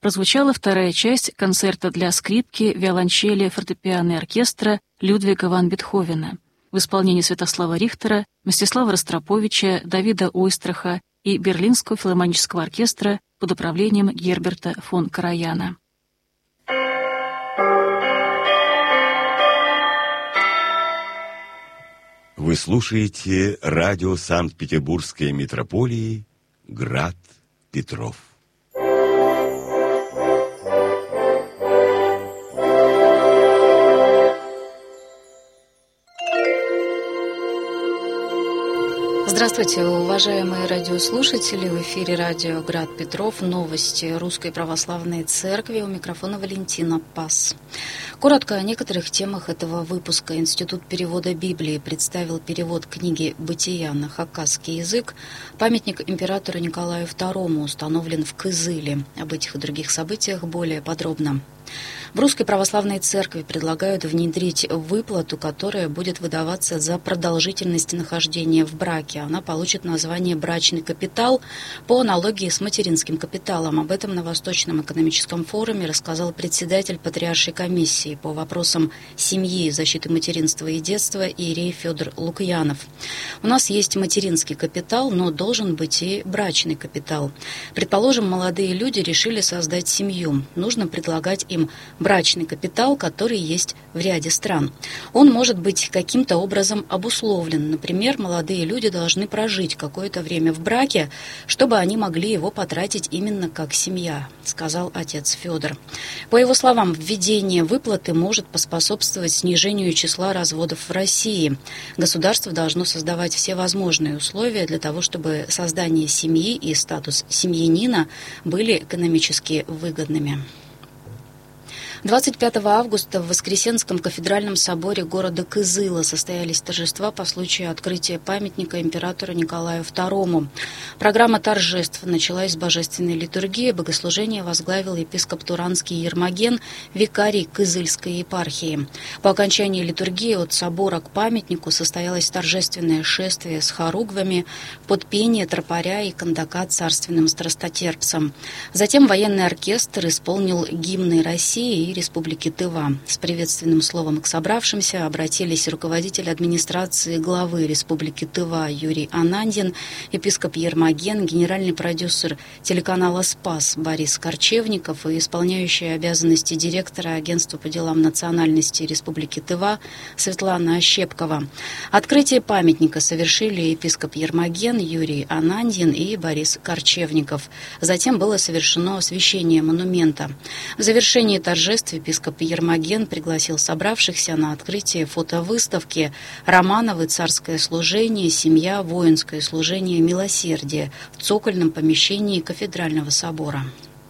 прозвучала вторая часть концерта для скрипки, виолончели, фортепиано и оркестра Людвига ван Бетховена в исполнении Святослава Рихтера, Мстислава Ростроповича, Давида Ойстраха и Берлинского филармонического оркестра под управлением Герберта фон Караяна. Вы слушаете радио Санкт-Петербургской митрополии «Град Петров». Здравствуйте, уважаемые радиослушатели! В эфире радио «Град Петров». Новости Русской Православной Церкви. У микрофона Валентина Пас. Коротко о некоторых темах этого выпуска. Институт перевода Библии представил перевод книги «Бытия» на хакасский язык. Памятник императору Николаю II установлен в Кызыле. Об этих и других событиях более подробно. В Русской Православной Церкви предлагают внедрить выплату, которая будет выдаваться за продолжительность нахождения в браке. Она получит название «брачный капитал» по аналогии с материнским капиталом. Об этом на Восточном экономическом форуме рассказал председатель Патриаршей комиссии по вопросам семьи, защиты материнства и детства иерей Федор Лукьянов. У нас есть материнский капитал, но должен быть и брачный капитал. Предположим, молодые люди решили создать семью. Нужно предлагать им брачный капитал, который есть в ряде стран. Он может быть каким-то образом обусловлен. Например, молодые люди должны прожить какое-то время в браке, чтобы они могли его потратить именно как семья, сказал отец Федор. По его словам, введение выплаты может поспособствовать снижению числа разводов в России. Государство должно создавать все возможные условия для того, чтобы создание семьи и статус семьянина были экономически выгодными. 25 августа в Воскресенском кафедральном соборе города Кызыла состоялись торжества по случаю открытия памятника императору Николаю II. Программа торжеств началась с божественной литургии. Богослужение возглавил епископ Туранский Ермоген, викарий Кызыльской епархии. По окончании литургии от собора к памятнику состоялось торжественное шествие с хоругвами под пение тропаря и кандака царственным страстотерпцам. Затем военный оркестр исполнил гимны России и Республики Тыва. С приветственным словом к собравшимся обратились руководитель администрации главы Республики Тыва Юрий Анандин, епископ Ермоген, генеральный продюсер телеканала «Спас» Борис Корчевников и исполняющая обязанности директора Агентства по делам национальности Республики Тыва Светлана Ощепкова. Открытие памятника совершили епископ Ермоген, Юрий Анандин и Борис Корчевников. Затем было совершено освящение монумента. В завершении торжеств епископ Ермоген пригласил собравшихся на открытие фотовыставки «Романовы. Царское служение. Семья. Воинское служение. Милосердие» в цокольном помещении кафедрального собора.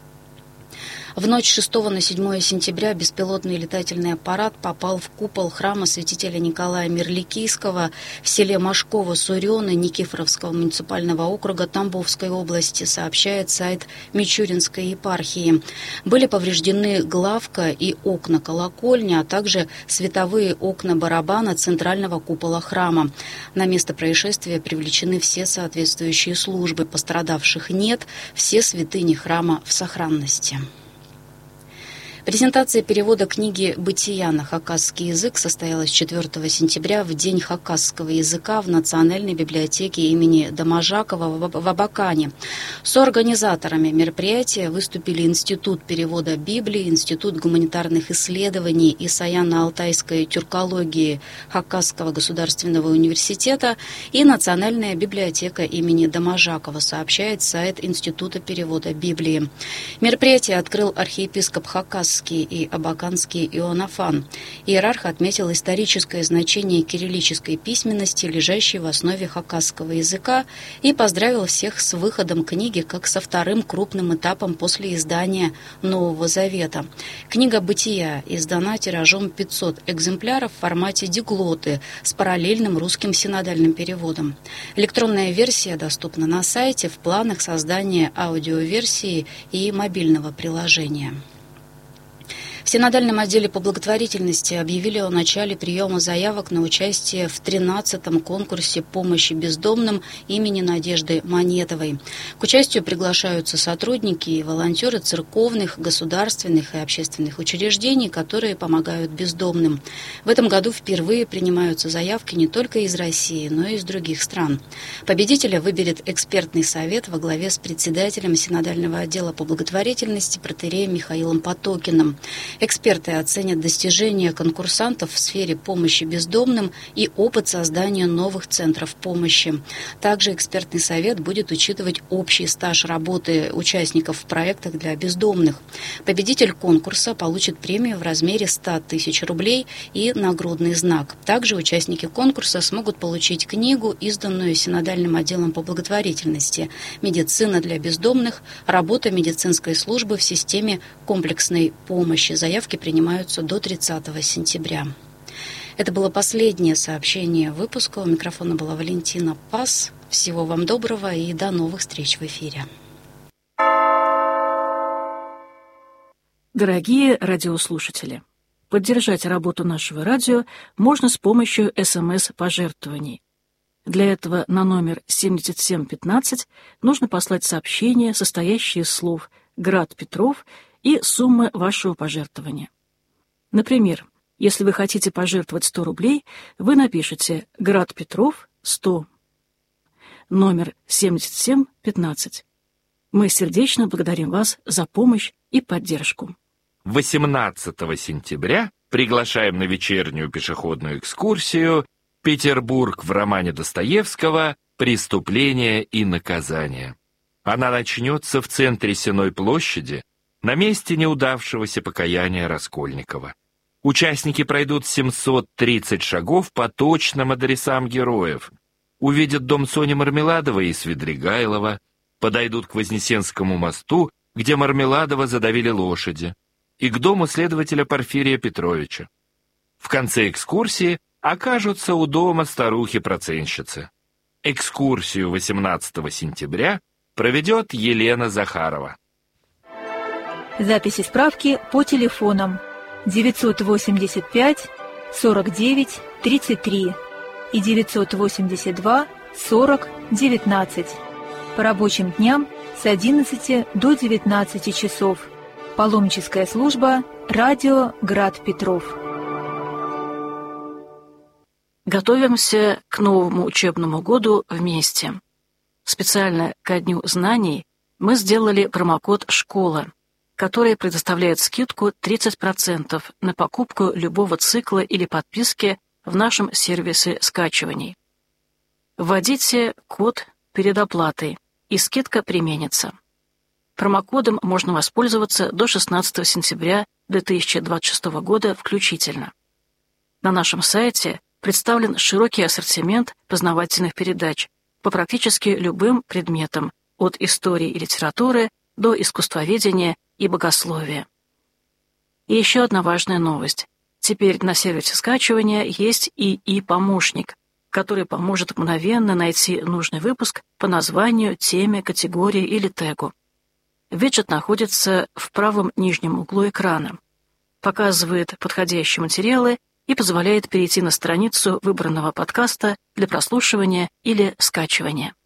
В ночь 6 на 7 сентября беспилотный летательный аппарат попал в купол храма святителя Николая Мирликийского в селе Машково-Сурёны Никифоровского муниципального округа Тамбовской области, сообщает сайт Мичуринской епархии. Были повреждены главка и окна колокольни, а также световые окна барабана центрального купола храма. На место происшествия привлечены все соответствующие службы. Пострадавших нет, все святыни храма в сохранности. Презентация перевода книги «Бытия» на хакасский язык состоялась 4 сентября в День хакасского языка в Национальной библиотеке имени Домажакова в Абакане. Соорганизаторами мероприятия выступили Институт перевода Библии, Институт гуманитарных исследований и саяно-алтайской тюркологии Хакасского государственного университета и Национальная библиотека имени Домажакова, сообщает сайт Института перевода Библии. Мероприятие открыл архиепископ Хакасский и Абаканский Иоаннафан. Иерарх отметил историческое значение кириллической письменности, лежащей в основе хакасского языка, и поздравил всех с выходом книги как со вторым крупным этапом после издания Нового Завета. Книга «Бытия» издана тиражом 500 экземпляров в формате диглоты с параллельным русским синодальным переводом. Электронная версия доступна на сайте, в планах создания аудиоверсии и мобильного приложения. В синодальном отделе по благотворительности объявили о начале приема заявок на участие в 13-м конкурсе помощи бездомным имени Надежды Монетовой. К участию приглашаются сотрудники и волонтеры церковных, государственных и общественных учреждений, которые помогают бездомным. В этом году впервые принимаются заявки не только из России, но и из других стран. Победителя выберет экспертный совет во главе с председателем синодального отдела по благотворительности протоиереем Михаилом Потокиным. Эксперты оценят достижения конкурсантов в сфере помощи бездомным и опыт создания новых центров помощи. Также экспертный совет будет учитывать общий стаж работы участников в проектах для бездомных. Победитель конкурса получит премию в размере 100 тысяч рублей и нагрудный знак. Также участники конкурса смогут получить книгу, изданную синодальным отделом по благотворительности «Медицина для бездомных. Работа медицинской службы в системе комплексной помощи». Заявки принимаются до 30 сентября. Это было последнее сообщение выпуска. У микрофона была Валентина Пас. Всего вам доброго и до новых встреч в эфире. Дорогие радиослушатели, поддержать работу нашего радио можно с помощью СМС-пожертвований. Для этого на номер 7715 нужно послать сообщение, состоящее из слов «Град Петров» и суммы вашего пожертвования. Например, если вы хотите пожертвовать 100 рублей, вы напишите «Град Петров 100», номер 7715. Мы сердечно благодарим вас за помощь и поддержку. 18 сентября приглашаем на вечернюю пешеходную экскурсию «Петербург в романе Достоевского. Преступление и наказание». Она начнется в центре Сенной площади, на месте неудавшегося покаяния Раскольникова. Участники пройдут 730 шагов по точным адресам героев, увидят дом Сони Мармеладовой и Свидригайлова, подойдут к Вознесенскому мосту, где Мармеладова задавили лошади, и к дому следователя Порфирия Петровича. В конце экскурсии окажутся у дома старухи-проценщицы. Экскурсию 18 сентября проведет Елена Захарова. Записи справки по телефонам 985 49 33 и 982 40 19. По рабочим дням с 11 до 19 часов. Паломническая служба «Радио Град Петров». Готовимся к новому учебному году вместе. Специально ко Дню знаний мы сделали промокод «Школа», который предоставляет скидку 30% на покупку любого цикла или подписки в нашем сервисе скачиваний. Вводите код перед оплатой, и скидка применится. Промокодом можно воспользоваться до 16 сентября 2026 года включительно. На нашем сайте представлен широкий ассортимент познавательных передач по практически любым предметам, от истории и литературы до искусствоведения и богословия. И еще одна важная новость. Теперь на сервисе скачивания есть ИИ-помощник, который поможет мгновенно найти нужный выпуск по названию, теме, категории или тегу. Виджет находится в правом нижнем углу экрана, показывает подходящие материалы и позволяет перейти на страницу выбранного подкаста для прослушивания или скачивания.